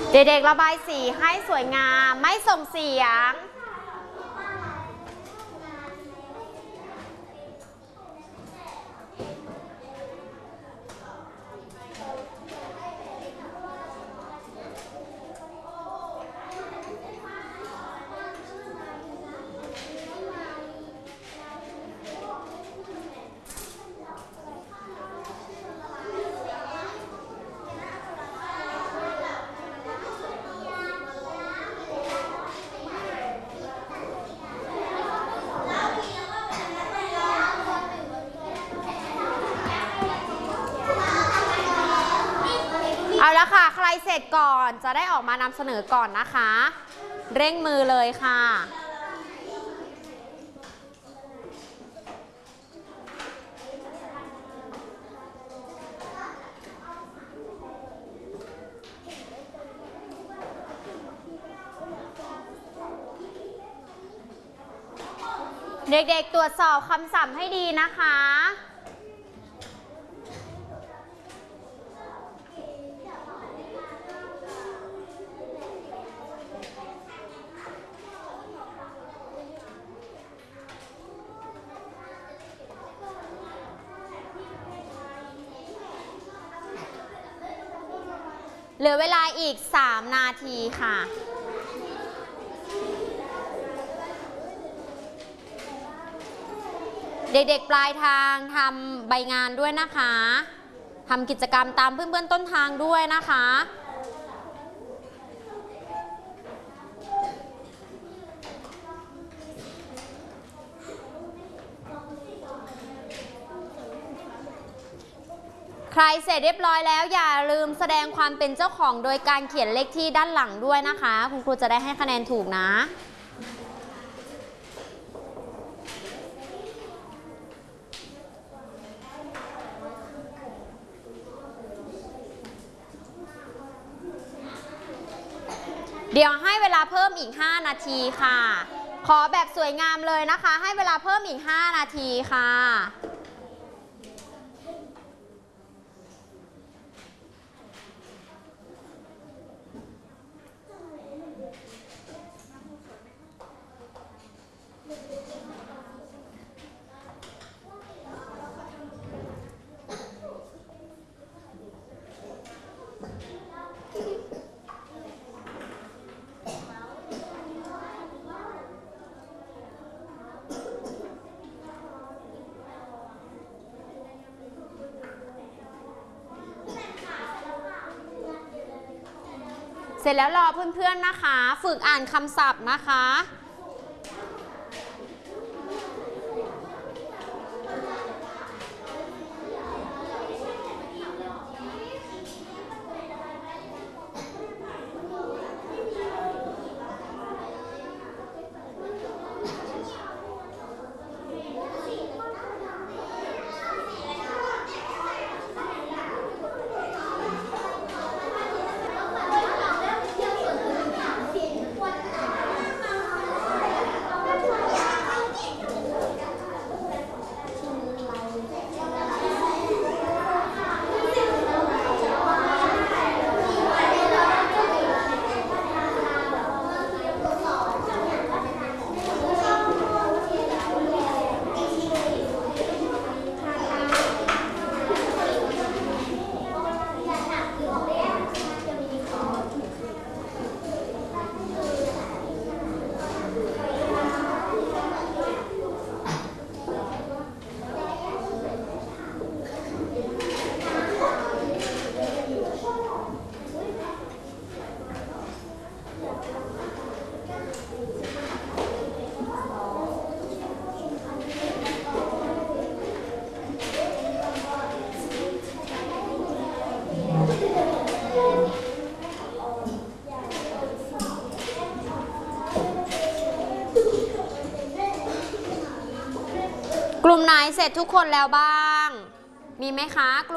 เด็กๆระบายสีให้สวยงามไม่ส่งเสียงเอาละค่ะใครเสร็จก่อนจะได้ออกมานำเสนอก่อนนะคะเร่งมือเลยค่ะเด็กๆตรวจสอบคำศัพท์ให้ดีนะคะเหลือเวลาอีก3 นาทีค่ะเด็กๆปลายทางทำใบงานด้วยนะคะทำกิจกรรมตามเพื่อนๆต้นทางด้วยนะคะใครเสร็จเรียบร้อยแล้วอย่าลืมแสดงความเป็นเจ้าของโดยการเขียนเลขที่ด้านหลังด้วยนะคะคุณครูจะได้ให้คะแนนถูกนะเดี๋ยวให้เวลาเพิ่มอีก5 นาทีค่ะขอแบบสวยงามเลยนะคะให้เวลาเพิ่มอีก5 นาทีค่ะเสร็จแล้วรอเพื่อนๆนะคะฝึกอ่านคำศัพท์นะคะกลุ่มไหนเสร็จทุกคนแล้วบ้างมีไหมคะ